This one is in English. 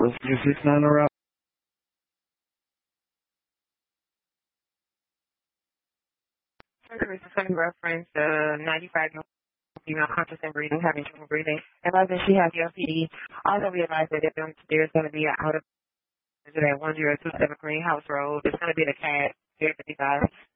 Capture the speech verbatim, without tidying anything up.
What's your six nine around? This is going to reference the ninety-five female conscious and breathing, having trouble breathing. Advise that she has C O P D. Also, we advise that if there's going to be an out of at one zero two seven Greenhouse Road, it's going to be the C A D zero fifty-five.